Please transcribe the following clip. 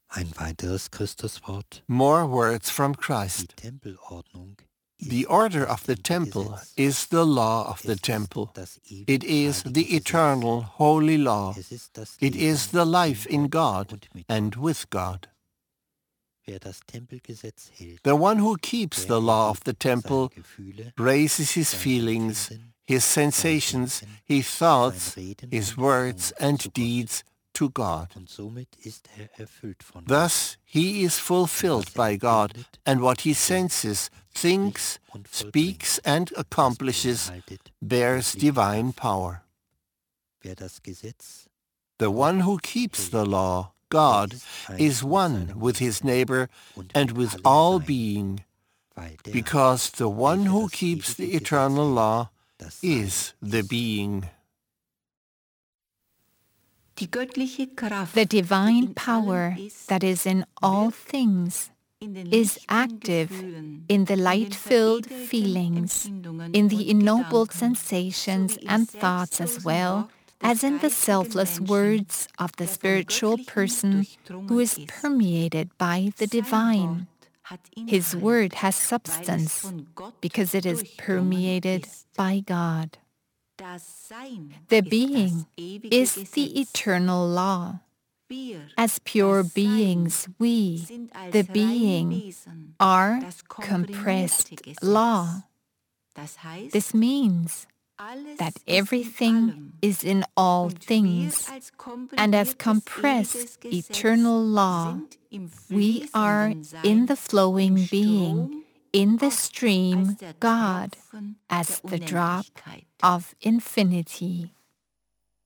Ein weiteres Christuswort, More words from die Christ. Tempelordnung The ist order das of the temple Tempelgesetz. is the law of the Es ist temple. das It ewig is heilige the Gesetz. eternal, holy law. Es ist das It is Leben the life in Gott God und mit and Gott. with God. Wer das Tempelgesetz hält, The one who keeps der the law of the erhebt seine temple Gefühle, raises his sein feelings, Empfinden, his sein sensations, Denken, his sein thoughts, Reden his und words Tun and zu Gott. deeds to God. Und somit ist er erfüllt von Gott. Thus he is fulfilled by God, and what he senses, thinks, Spricht und speaks, vollbringt. and Das accomplishes beinhaltet bears göttliche divine Kraft. power. Wer das Gesetz, The one who keeps the law, God, is one with his neighbor and with all being, because the one who keeps the eternal law is the being. The divine power that is in all things is active in the light-filled feelings, in the ennobled sensations and thoughts as well as in the selfless words of the spiritual person who is permeated by the divine. His word has substance because it is permeated by God. The being is the eternal law. As pure beings, we, the being, are compressed law. This means that everything is in all things, and as compressed eternal law, we are in the flowing being, in the stream God, as the drop of infinity.